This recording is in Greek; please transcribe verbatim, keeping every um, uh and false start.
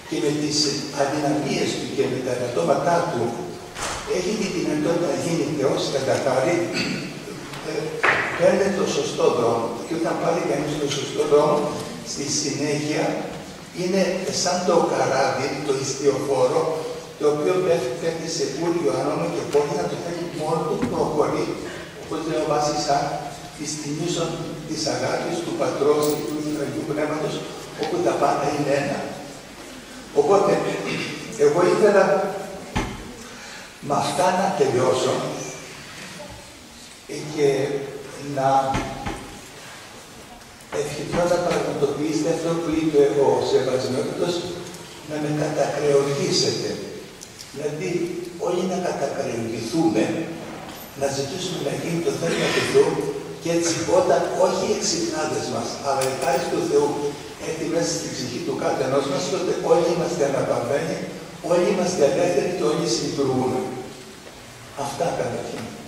και με τις αδυναμίες του και με τα ελαττώματά του έχει τη δυνατότητα να γίνει Θεός κατά χάρη, ε, παίρνει το σωστό δρόμο. Και όταν πάρει κανείς το σωστό δρόμο, στη συνέχεια είναι σαν το καράβι, το ιστιοφόρο, το οποίο πέφτει σε ούριο άνομο και μπορεί να το θέλει μόνο του προχωρεί, όπως λέει ο Βασιλιά, εις την ίσον της αγάπης του Πατρός και του Αγίου Πνεύματος, όπου τα πάντα είναι ένα. Οπότε, εγώ ήθελα με αυτά να τελειώσω και να ευχηθώ να πραγματοποιήσετε αυτό που είπε ο Σεβασμιότητος, να με κατακρεουργήσετε. Δηλαδή, όλοι να κατακρεουργηθούμε, να ζητήσουμε να γίνει το θέλημα του Θεού και έτσι όταν όχι οι εξυπνάδες μας, αλλά η χάρη του Θεού έρθει μέσα στην ψυχή του κάθε ενός μας, τότε όλοι είμαστε αναπαυμένοι, όλοι είμαστε ελεύθεροι και όλοι συντουργούμε. Αυτά καταρχήν.